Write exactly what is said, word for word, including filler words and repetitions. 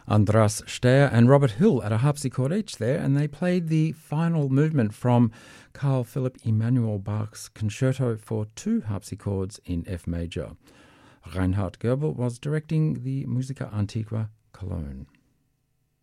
Andras Steyer and Robert Hill at a harpsichord each there, and they played the final movement from Carl Philipp Emanuel Bach's Concerto for Two Harpsichords in F major. Reinhard Goebel was directing the Musica Antiqua Cologne.